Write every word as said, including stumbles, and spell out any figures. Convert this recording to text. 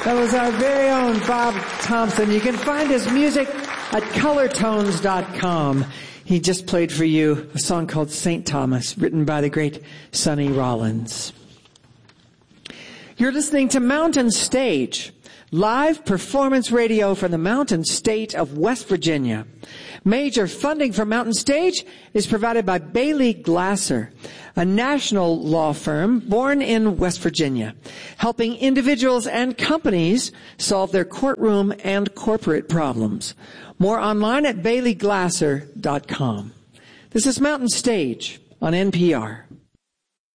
That was our very own Bob Thompson. You can find his music at color tones dot com. He just played for you a song called Saint Thomas, written by the great Sonny Rollins. You're listening to Mountain Stage, live performance radio from the Mountain State of West Virginia. Major funding for Mountain Stage is provided by Bailey Glasser, a national law firm born in West Virginia, helping individuals and companies solve their courtroom and corporate problems. More online at bailey glasser dot com. This is Mountain Stage on N P R.